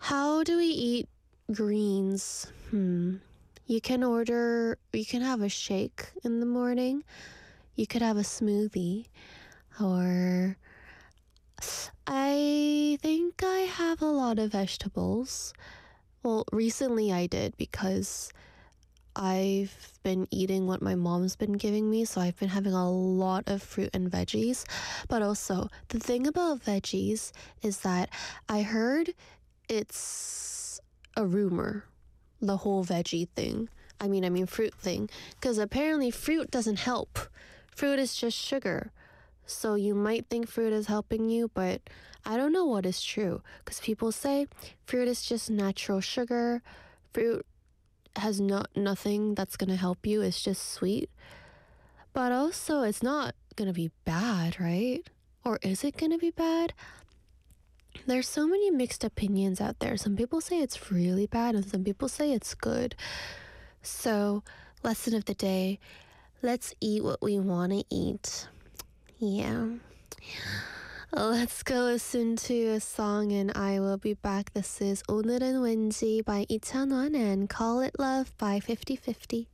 How do we eat greens? You can have a shake in the morning. You could have a smoothie. Or I think I have a lot of vegetables. Well, recently I did because I've been eating what my mom's been giving me, so I've been having a lot of fruit and veggies. But also, the thing about veggies is that I heard it's a rumor, the whole veggie thing. I mean fruit thing, because apparently fruit doesn't help. Fruit is just sugar. So you might think fruit is helping you, but I don't know what is true. Because people say fruit is just natural sugar. Fruit has nothing that's gonna help you. It's just sweet. But also, it's not gonna be bad, right? Or is it gonna be bad? There's so many mixed opinions out there. Some people say it's really bad, and some people say it's good. So, lesson of the day, let's eat what we want to eat. Yeah. Let's go listen to a song and I will be back. This is 오늘은 왠지 by 이찬원 and Call It Love by 50/50.